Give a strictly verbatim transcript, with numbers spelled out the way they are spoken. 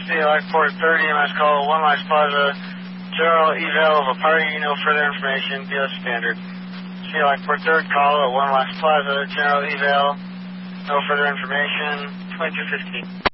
See you Lockport thirty, M S call, One Life Plaza, general eval of a party, no further information, B S standard. See you Lockport third, call at One Life Plaza, general eval, no further information, twenty-two fifteen.